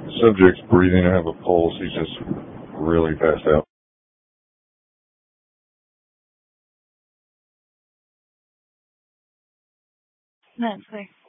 Subject's breathing. I have a pulse. He's just really passed out. Nancy.